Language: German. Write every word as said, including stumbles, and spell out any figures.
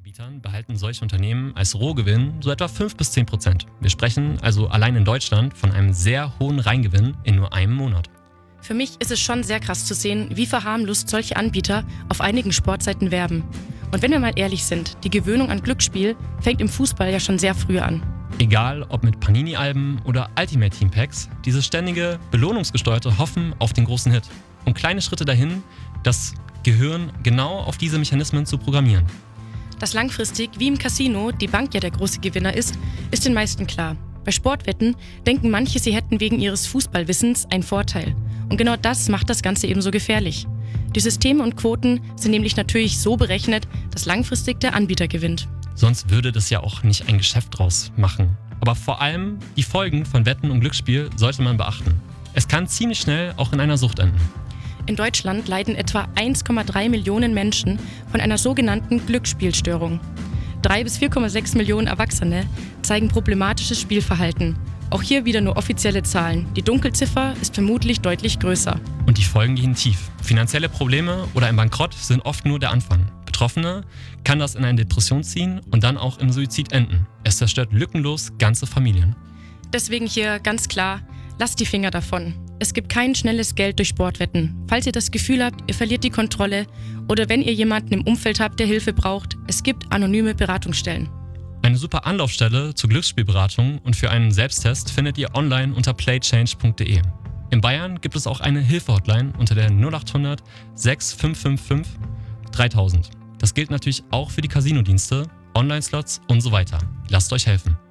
Casino-Anbietern behalten solche Unternehmen als Rohgewinn so etwa fünf bis zehn Prozent. Wir sprechen also allein in Deutschland von einem sehr hohen Reingewinn in nur einem Monat. Für mich ist es schon sehr krass zu sehen, wie verharmlost solche Anbieter auf einigen Sportseiten werben. Und wenn wir mal ehrlich sind, die Gewöhnung an Glücksspiel fängt im Fußball ja schon sehr früh an. Egal ob mit Panini-Alben oder Ultimate Team Packs, dieses ständige, belohnungsgesteuerte Hoffen auf den großen Hit. Und kleine Schritte dahin, das Gehirn genau auf diese Mechanismen zu programmieren. Dass langfristig, wie im Casino, die Bank ja der große Gewinner ist, ist den meisten klar. Bei Sportwetten denken manche, sie hätten wegen ihres Fußballwissens einen Vorteil. Und genau das macht das Ganze eben so gefährlich. Die Systeme und Quoten sind nämlich natürlich so berechnet, dass langfristig der Anbieter gewinnt. Sonst würde das ja auch nicht ein Geschäft draus machen. Aber vor allem die Folgen von Wetten und Glücksspiel sollte man beachten. Es kann ziemlich schnell auch in einer Sucht enden. In Deutschland leiden etwa eins Komma drei Millionen Menschen von einer sogenannten Glücksspielstörung. drei bis vier Komma sechs Millionen Erwachsene zeigen problematisches Spielverhalten. Auch hier wieder nur offizielle Zahlen. Die Dunkelziffer ist vermutlich deutlich größer. Und die Folgen gehen tief. Finanzielle Probleme oder ein Bankrott sind oft nur der Anfang. Betroffene kann das in eine Depression ziehen und dann auch im Suizid enden. Es zerstört lückenlos ganze Familien. Deswegen hier ganz klar, lasst die Finger davon. Es gibt kein schnelles Geld durch Sportwetten. Falls ihr das Gefühl habt, ihr verliert die Kontrolle oder wenn ihr jemanden im Umfeld habt, der Hilfe braucht, es gibt anonyme Beratungsstellen. Eine super Anlaufstelle zur Glücksspielberatung und für einen Selbsttest findet ihr online unter playchange punkt de. In Bayern gibt es auch eine Hilfe-Hotline unter der null acht hundert sechs fünf fünf fünf dreitausend. Das gilt natürlich auch für die Casino-Dienste, Online-Slots und so weiter. Lasst euch helfen.